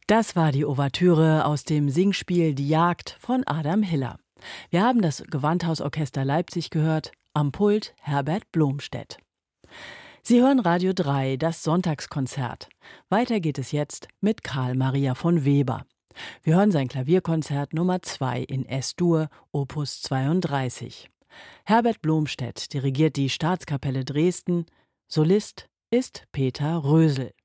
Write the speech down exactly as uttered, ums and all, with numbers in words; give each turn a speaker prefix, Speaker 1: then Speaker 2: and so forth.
Speaker 1: Das war die Ouvertüre aus dem Singspiel Die Jagd von Adam Hiller. Wir haben das Gewandhausorchester Leipzig gehört, am Pult Herbert Blomstedt. Sie hören Radio drei, das Sonntagskonzert. Weiter geht es jetzt mit Karl Maria von Weber. Wir hören sein Klavierkonzert Nummer zwei in Es-Dur, Opus zweiunddreißig. Herbert Blomstedt dirigiert die Staatskapelle Dresden. Solist ist Peter Rösel.